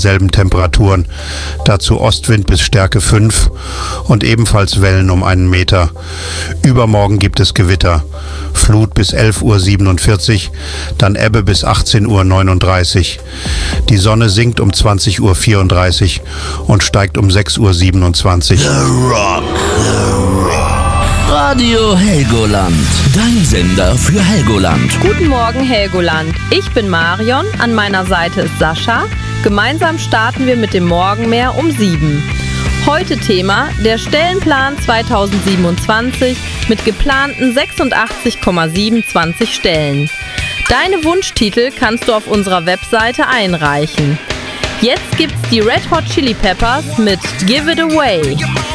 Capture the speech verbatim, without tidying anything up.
selben Temperaturen. Dazu Ostwind bis Stärke fünf und ebenfalls Wellen um einen Meter. Übermorgen gibt es Gewitter. Flut bis elf Uhr siebenundvierzig, dann Ebbe bis achtzehn Uhr neununddreißig. Die Sonne sinkt um zwanzig Uhr vierunddreißig und steigt um sechs Uhr siebenundzwanzig. The Rock, The Rock. Radio Helgoland, dein Sender für Helgoland. Guten Morgen Helgoland, ich bin Marion, an meiner Seite ist Sascha. Gemeinsam starten wir mit dem Morgenmeer um sieben. Heute Thema der Stellenplan zweitausendsiebenundzwanzig mit geplanten sechsundachtzig Komma siebenundzwanzig Stellen. Deine Wunschtitel kannst du auf unserer Webseite einreichen. Jetzt gibt's die Red Hot Chili Peppers mit Give It Away.